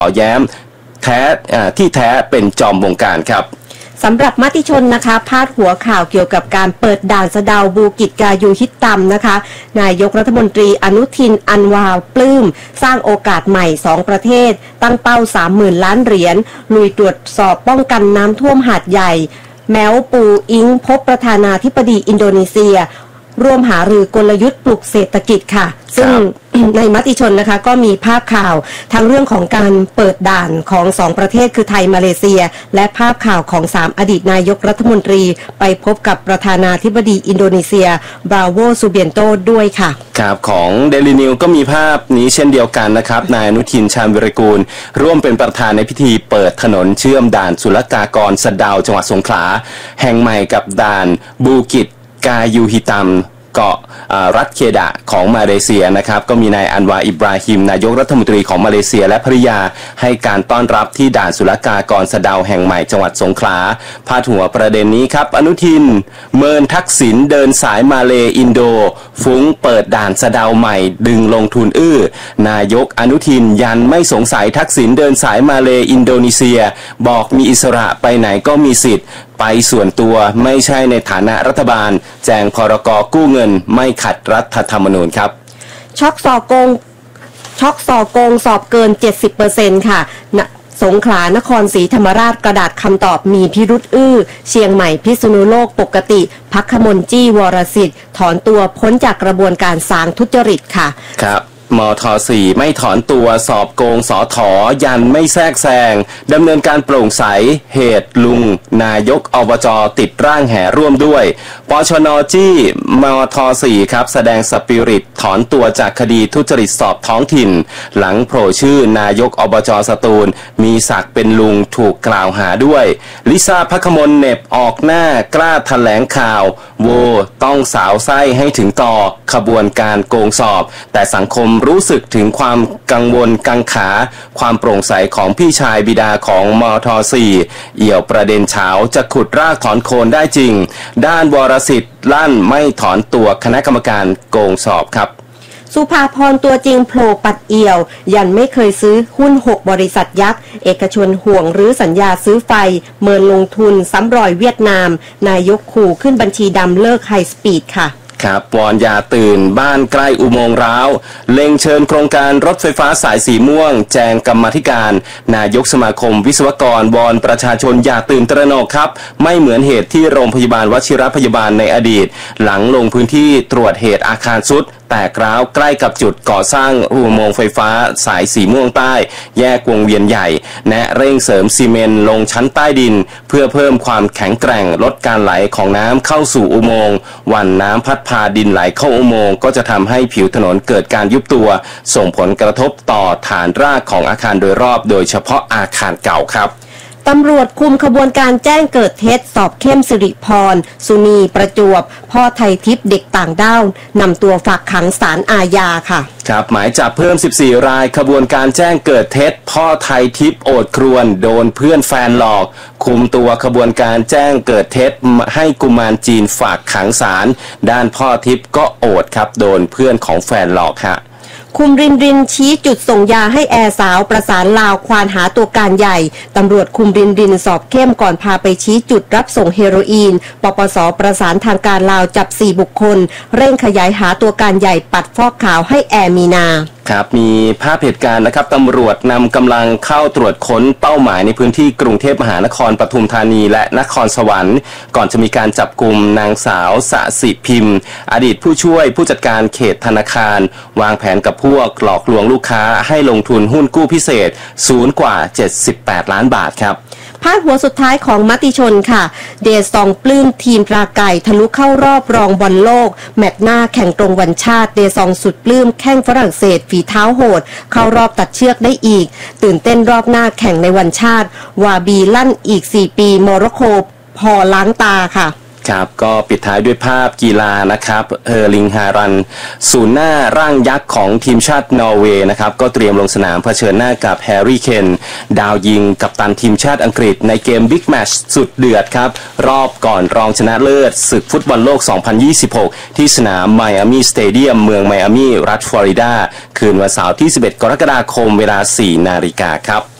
แย้มที่แท้เป็นจอมวงการครับสำหรับมติชนนะคะพาดหัวข่าวเกี่ยวกับการเปิดด่านสะเดาบูกิจกายูฮิตตัมนะคะนายกรัฐมนตรีอนุทินอันวาปลื้มสร้างโอกาสใหม่2ประเทศตั้งเป้า 30,000 ล้านเหรียญลุยตรวจสอบป้องกันน้ำท่วมหาดใหญ่แม้วปูอิงพบประธานาธิบดีอินโดนีเซียร่วมหารือกลยุทธ์ปลุกเศรษฐกิจค่ะซึ่งในมติชนนะคะก็มีภาพข่าวทั้งเรื่องของการเปิดด่านของ2ประเทศคือไทยมาเลเซียและภาพข่าวของ3อดีตนายกรัฐมนตรีไปพบกับประธานาธิบดีอินโดนีเซียบราโวซูเบียนโตด้วยค่ะครับของเดลินิวก็มีภาพนี้เช่นเดียวกันนะครับนายอนุทินชาญวิรากูลร่วมเป็นประธานในพิธีเปิดถนนเชื่อมด่านศุลกากรสะเดาจังหวัดสงขลาแห่งใหม่กับด่านบูกิจกายูฮิตัมเกาะรัฐเคดะของมาเลเซียนะครับก็มีนายอันวาอิบราฮิมนายกรัฐมนตรีของมาเลเซียและภริยาให้การต้อนรับที่ด่านศุลกากรสะเดาแห่งใหม่จังหวัดสงขลาพาดหัวประเด็นนี้ครับอนุทินเมินทักษิณเดินสายมาเลอินโดฟุ้งเปิดด่านสะเดาใหม่ดึงลงทุนนายกอนุทินยันไม่สงสัยทักษิณเดินสายมาเลอินโดนีเซียบอกมีอิสระไปไหนก็มีสิทธิ์ไปส่วนตัวไม่ใช่ในฐานะรัฐบาลแจงพรก.กู้เงินไม่ขัดรัฐธรรมนูญครับช็อกสอโกงสอบเกิน 70% ค่ะสงขลานครศรีธรรมราชกระดาษคำตอบมีพิรุษเชียงใหม่พิษณุโลกปกติภักขมลจี้วรสิทธิ์ถอนตัวพ้นจากกระบวนการสางทุจริตค่ะครับมท.4 ไม่ถอนตัวสอบโกงสถ.ยันไม่แทรกแซงดำเนินการโปร่งใสเหตุลุงนายกอบจ.ติดร่างแห่ร่วมด้วยปชน.จี้มท.4 ครับแสดงสปิริตถอนตัวจากคดีทุจริตสอบท้องถิ่นหลังโผล่ชื่อนายกอบจ.สตูลมีศักดิ์เป็นลุงถูกกล่าวหาด้วยลิซ่าภักขมลเหน็บออกหน้ากล้าแถลงข่าวโวต้องสาวไส้ให้ถึงต่อขบวนการโกงสอบแต่สังคมรู้สึกถึงความกังวลกังขาความโปร่งใสของพี่ชายบิดาของมท.4 เอี่ยวประเด็นเช้าจะขุดรากถอนโคนได้จริงด้านวรสิทธิ์ลั่นไม่ถอนตัวคณะกรรมการโกงสอบครับสุภาพรตัวจริงโผล่ปัดเอี่ยวยันไม่เคยซื้อหุ้น6บริษัทยักษ์เอกชนห่วงหรือสัญญาซื้อไฟเมินลงทุนซ้ำรอยเวียดนามนายกขู่ขึ้นบัญชีดำเลิกไฮสปีดค่ะครับวอนอย่าตื่นบ้านใกล้อุโมงค์ร้าวเล็งเชิญโครงการรถไฟฟ้าสายสีม่วงแจงกรรมาธิการนายกสมาคมวิศวกรวอนประชาชนอย่าตื่นตระหนกครับไม่เหมือนเหตุที่โรงพยาบาลวชิรพยาบาลในอดีตหลังลงพื้นที่ตรวจเหตุอาคารทรุดแตกร้าวใกล้กับจุดก่อสร้างอุโมงค์ไฟฟ้าสายสีม่วงใต้แยกวงเวียนใหญ่แนะเร่งเสริมซีเมนต์ลงชั้นใต้ดินเพื่อเพิ่มความแข็งแกร่งลดการไหลของน้ำเข้าสู่อุโมงค์วันน้ำพัดพาดินไหลเข้าอุโมงค์ก็จะทำให้ผิวถนนเกิดการยุบตัวส่งผลกระทบต่อฐานรากของอาคารโดยรอบโดยเฉพาะอาคารเก่าครับตำรวจคุมขบวนการแจ้งเกิดเท็จสอบเข้มสิริพรสุนีประจวบพ่อไทยทิพย์เด็กต่างด้าวนำตัวฝากขังศาลอาญาค่ะครับหมายจับเพิ่ม14รายขบวนการแจ้งเกิดเท็จพ่อไทยทิพย์โอดครวญโดนเพื่อนแฟนหลอกคุมตัวขบวนการแจ้งเกิดเท็จให้กุมารจีนฝากขังศาลด้านพ่อทิพย์ก็โอดครับโดนเพื่อนของแฟนหลอกฮะคุมรินชี้จุดส่งยาให้แอร์สาวประสานลาวควานหาตัวการใหญ่ตำรวจคุมรินสอบเข้มก่อนพาไปชี้จุดรับส่งเฮโรอีนปปส.ประสานทางการลาวจับ4บุคคลเร่งขยายหาตัวการใหญ่ปัดฟอกขาวให้แอร์มีนาครับมีภาพเหตุการณ์นะครับตำรวจนำกำลังเข้าตรวจค้นเป้าหมายในพื้นที่กรุงเทพมหานครปทุมธานีและนครสวรรค์ก่อนจะมีการจับกุมนางสาวสสิพิมพ์อดีตผู้ช่วยผู้จัดการเขตธนาคารวางแผนกับพวกหลอกลวงลูกค้าให้ลงทุนหุ้นกู้พิเศษสูงกว่า78ล้านบาทครับพาดหัวสุดท้ายของมติชนค่ะเดซองปลื้มทีมปลาไก่ทะลุเข้ารอบรองบอลโลกแมตช์หน้าแข่งตรงวันชาติเดซองสุดปลื้มแข้งฝรั่งเศสฝีเท้าโหดเข้ารอบตัดเชือกได้อีกตื่นเต้นรอบหน้าแข่งในวันชาติวาบีลั่นอีก4ปีโมร็อกโกพอล้างตาค่ะครับก็ปิดท้ายด้วยภาพกีฬานะครับเออร์ลิงฮารันศูนย์หน้าร่างยักษ์ของทีมชาตินอร์เวย์นะครับก็เตรียมลงสนามเผชิญหน้ากับแฮร์รี่เคนดาวยิงกัปตันทีมชาติอังกฤษในเกมบิ๊กแมตช์สุดเดือดครับรอบก่อนรองชนะเลิศศึกฟุตบอลโลก 2026 ที่สนามไมอามี่สเตเดียมเมืองไมอามี่รัฐฟลอริดาคืนวันเสาร์ที่ 11 กรกฎาคมเวลา 4 นาฬิกาครับ